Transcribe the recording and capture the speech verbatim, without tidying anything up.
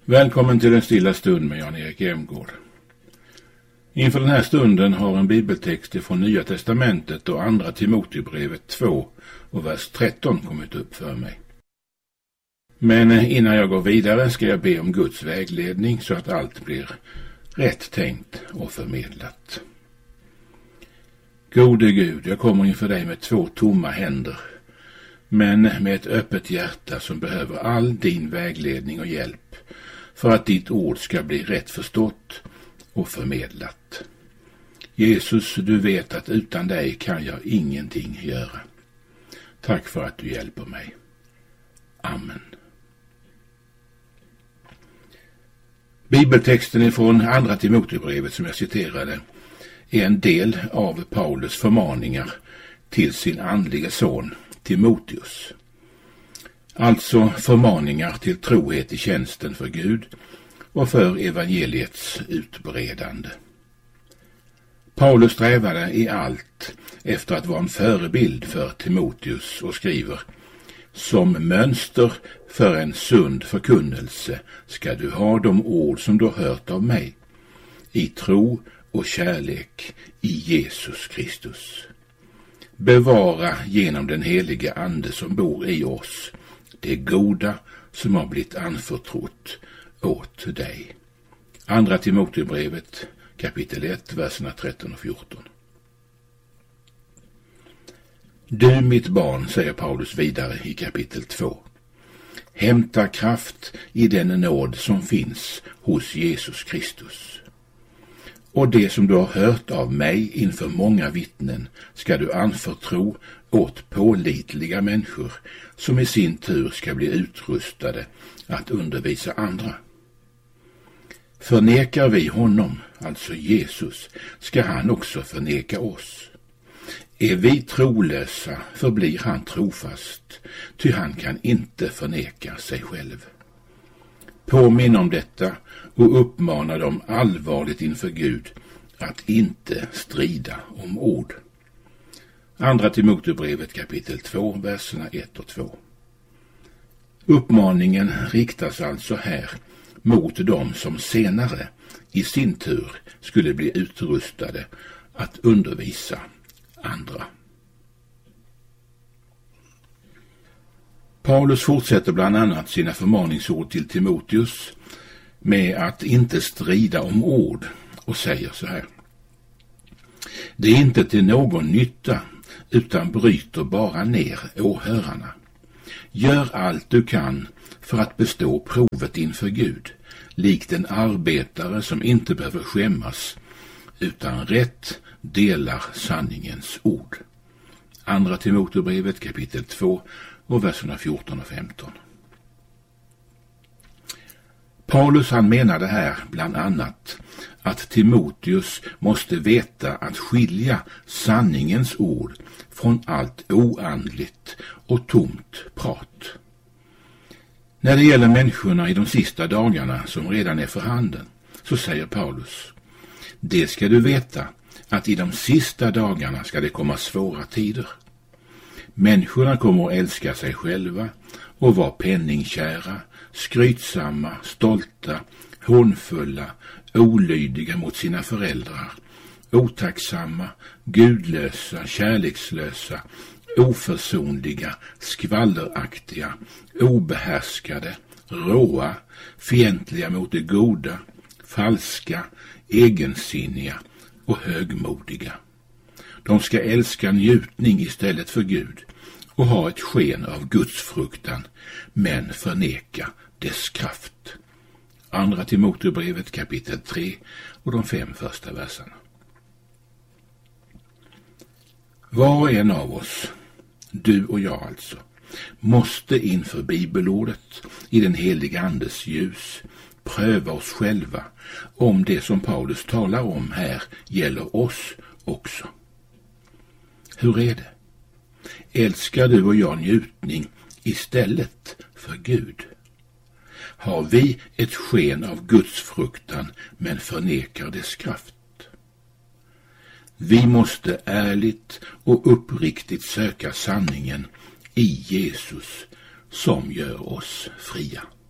Välkommen till en stilla stund med Jan-Erik Emgård. Inför den här stunden har en bibeltext från Nya testamentet och andra Timoteusbrevet två och vers tretton kommit upp för mig. Men innan jag går vidare ska jag be om Guds vägledning så att allt blir rätt tänkt och förmedlat. Gode Gud, jag kommer inför dig med två tomma händer, men med ett öppet hjärta som behöver all din vägledning och hjälp för att ditt ord ska bli rätt förstått och förmedlat. Jesus, du vet att utan dig kan jag ingenting göra. Tack för att du hjälper mig. Amen. Bibeltexten ifrån andra Timoteusbrevet som jag citerade är en del av Paulus förmaningar till sin andlige son Timoteus. Alltså förmaningar till trohet i tjänsten för Gud och för evangeliets utbredande. Paulus strävade i allt efter att vara en förebild för Timoteus och skriver: som mönster för en sund förkunnelse ska du ha de ord som du har hört av mig, i tro och kärlek i Jesus Kristus. Bevara genom den helige ande som bor i oss det goda som har blivit anförtrott åt dig. Andra Timoteusbrevet kapitel ett, verserna tretton och fjorton. Du, mitt barn, säger Paulus vidare i kapitel två. Hämta kraft i den nåd som finns hos Jesus Kristus. Och det som du har hört av mig inför många vittnen ska du anförtro åt pålitliga människor som i sin tur ska bli utrustade att undervisa andra. Förnekar vi honom, alltså Jesus, ska han också förneka oss. Är vi trolösa förblir han trofast, ty han kan inte förneka sig själv. Påminn om detta och uppmana dem allvarligt inför Gud att inte strida om ord. Andra Timoteusbrevet kapitel två, verserna ett och två. Uppmaningen riktas alltså här mot dem som senare i sin tur skulle bli utrustade att undervisa andra. Paulus fortsätter bland annat sina förmaningsord till Timoteus med att inte strida om ord och säger så här: det är inte till någon nytta utan bryter bara ner åhörarna. Gör allt du kan för att bestå provet inför Gud, likt en arbetare som inte behöver skämmas utan rätt delar sanningens ord. Andra Timoteusbrevet kapitel två och verserna fjorton och femton. Paulus han menade här bland annat att Timoteus måste veta att skilja sanningens ord från allt oandligt och tomt prat. När det gäller människorna i de sista dagarna som redan är för handen, så säger Paulus: det ska du veta att i de sista dagarna ska det komma svåra tider. Människorna kommer att älska sig själva och vara penningkära, skrytsamma, stolta, hånfulla, olydiga mot sina föräldrar, otacksamma, gudlösa, kärlekslösa, oförsonliga, skvalleraktiga, obehärskade, råa, fientliga mot det goda, falska, egensinniga och högmodiga. De ska älska njutning istället för Gud och ha ett sken av Guds fruktan, men förneka dess kraft. Andra Timoteusbrevet kapitel tre och de fem första verserna. Var och en av oss, du och jag alltså, måste inför bibelordet i den heliga andes ljus pröva oss själva om det som Paulus talar om här gäller oss också. Hur är det? Älskar du och jag njutning istället för Gud? Har vi ett sken av Guds fruktan men förnekar dess kraft? Vi måste ärligt och uppriktigt söka sanningen i Jesus som gör oss fria.